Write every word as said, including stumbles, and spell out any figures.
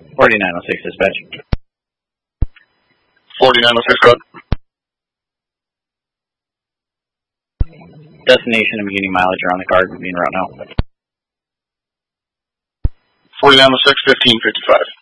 forty-nine oh six dispatch. forty-nine oh six, go ahead. Destination and beginning mileage are on the card, being route now. forty-nine oh six, fifteen fifty-five.